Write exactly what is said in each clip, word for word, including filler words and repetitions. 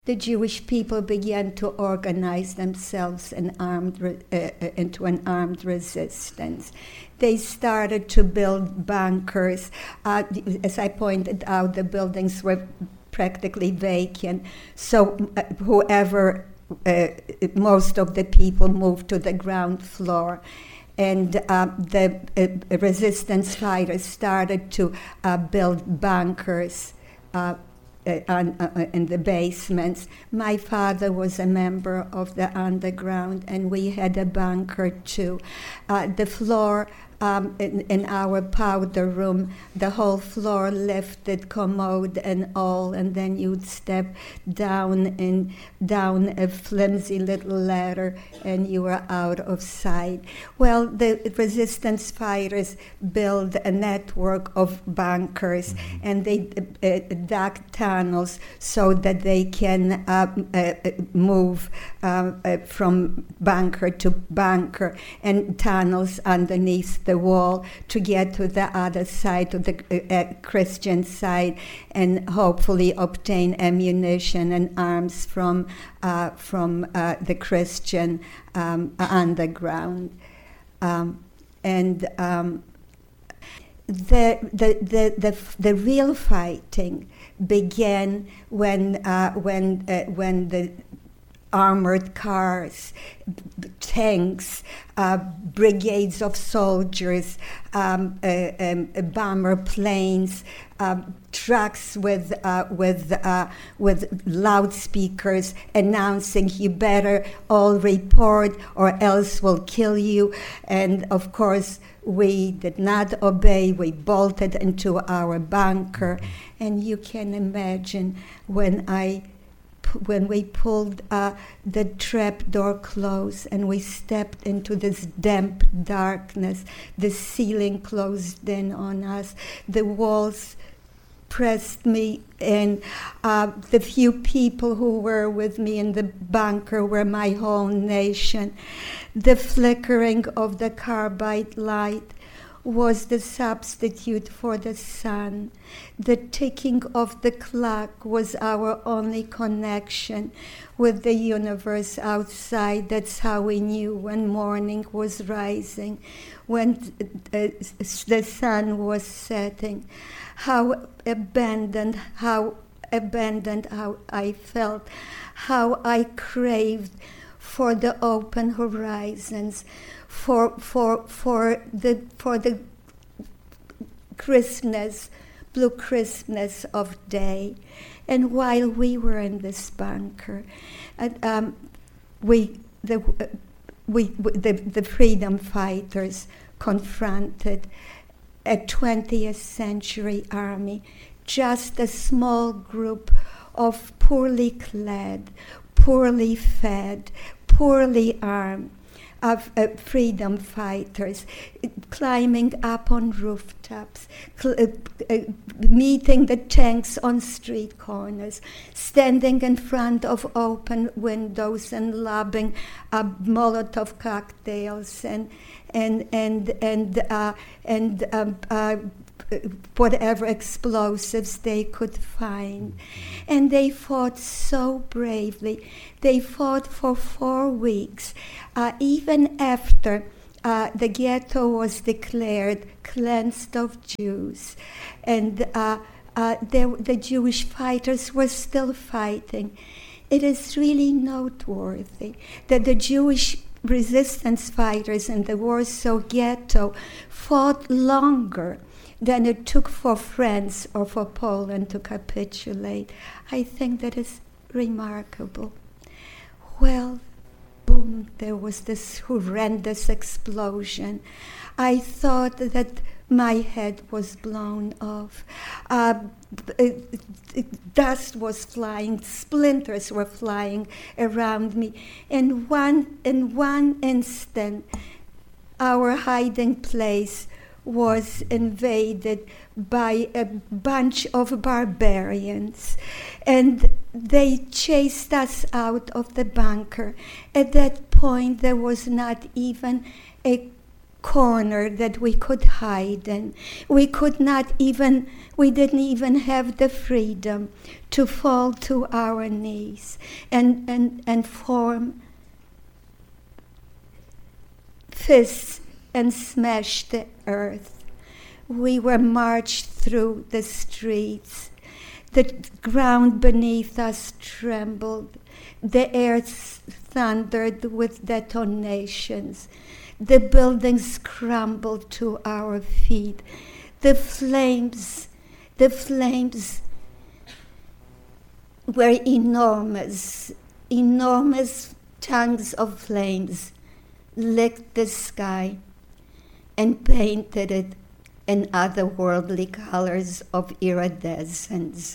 the Jewish people began to organize themselves in armed re- uh, uh, into an armed resistance. They started to build bunkers. Uh, as I pointed out, the buildings were practically vacant. So uh, whoever, uh, most of the people moved to the ground floor. And uh, the uh, resistance fighters started to uh, build bunkers uh, uh, on, uh, in the basements. My father was a member of the underground, and we had a bunker too. Uh, the floor Um, in, in our powder room, the whole floor lifted, commode and all, and then you'd step down and down a flimsy little ladder, and you were out of sight. Well, the resistance fighters build a network of bunkers, mm-hmm. and they uh, dug tunnels so that they can uh, uh, move uh, uh, from bunker to bunker, and tunnels underneath the the wall to get to the other side, to the uh, Christian side, and hopefully obtain ammunition and arms from uh, from uh, the Christian um, underground. Um, and um, the, the the the the real fighting began when uh, when uh, when the armored cars, b- tanks, uh, brigades of soldiers, um, uh, um, bomber planes, um, trucks with uh, with uh, with loudspeakers announcing, "You better all report, or else we'll kill you." And of course, we did not obey. We bolted into our bunker, and you can imagine when I. when we pulled uh, the trap door closed and we stepped into this damp darkness, the ceiling closed in on us, the walls pressed me in. Uh, the few people who were with me in the bunker were my whole nation. The flickering of the carbide light was the substitute for the sun. The ticking of the clock was our only connection with the universe outside. That's how we knew when morning was rising, when uh, the sun was setting. How abandoned, how abandoned how I felt, how I craved for the open horizons, for for for the for the crispness, blue crispness of day. And while we were in this bunker, uh, um, we the uh, we, we the, the freedom fighters confronted a twentieth century army, just a small group of poorly clad, poorly fed, poorly armed, of uh, freedom fighters, uh, climbing up on rooftops, cl- uh, uh, meeting the tanks on street corners, standing in front of open windows and lobbing uh, Molotov cocktails and and and and uh, and um, uh, whatever explosives they could find. And they fought so bravely. They fought for four weeks, uh, even after uh, the ghetto was declared cleansed of Jews. And uh, uh, there, the Jewish fighters were still fighting. It is really noteworthy that the Jewish resistance fighters in the Warsaw Ghetto fought longer than it took for France or for Poland to capitulate. I think that is remarkable. Well, boom, there was this horrendous explosion. I thought that my head was blown off. Uh, it, it, dust was flying, splinters were flying around me. In one, in one instant, our hiding place was invaded by a bunch of barbarians, and they chased us out of the bunker. At that point, there was not even a corner that we could hide in. We could not even, we didn't even have the freedom to fall to our knees and, and, and form fists and smash the earth. We were marched through the streets. The ground beneath us trembled. The air thundered with detonations. The buildings crumbled to our feet. The flames, the flames were enormous, enormous tongues of flames licked the sky and painted it in otherworldly colors of iridescence.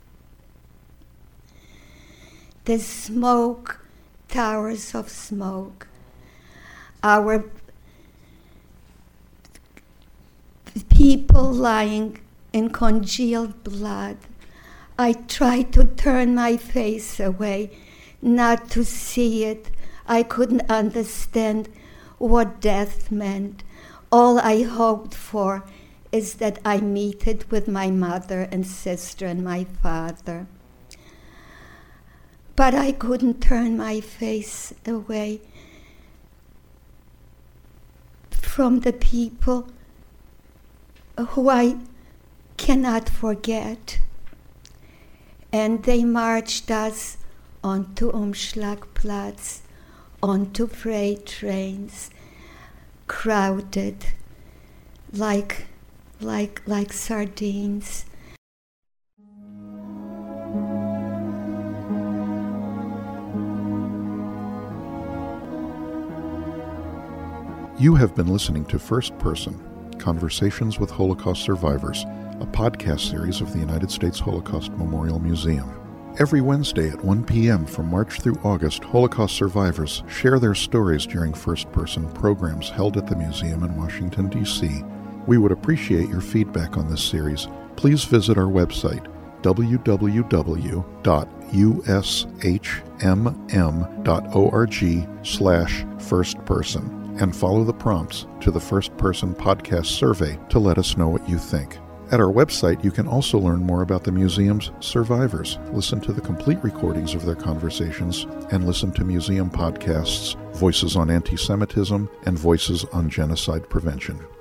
The smoke, towers of smoke, our people lying in congealed blood. I tried to turn my face away, not to see it. I couldn't understand what death meant. All I hoped for is that I meet it with my mother and sister and my father. But I couldn't turn my face away from the people who I cannot forget. And they marched us onto Umschlagplatz, onto freight trains, crowded like, like, like sardines. You have been listening to First Person, Conversations with Holocaust Survivors, a podcast series of the United States Holocaust Memorial Museum. Every Wednesday at one p.m. from March through August, Holocaust survivors share their stories during first-person programs held at the museum in Washington, D C We would appreciate your feedback on this series. Please visit our website, w w w dot u s h m m dot org slash first person, and follow the prompts to the First Person Podcast survey to let us know what you think. At our website, you can also learn more about the museum's survivors, listen to the complete recordings of their conversations, and listen to museum podcasts, Voices on Anti-Semitism and Voices on Genocide Prevention.